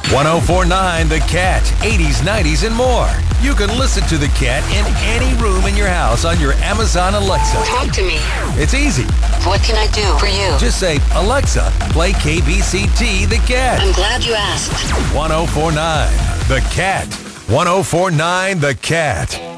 1049 The Cat, 80s, 90s, and more. You can listen to The Cat in any room in your house on your Amazon Alexa. Talk to me. It's easy. What can I do for you? Just say, Alexa, play KBCT The Cat. I'm glad you asked. 1049 The Cat. 1049 The Cat.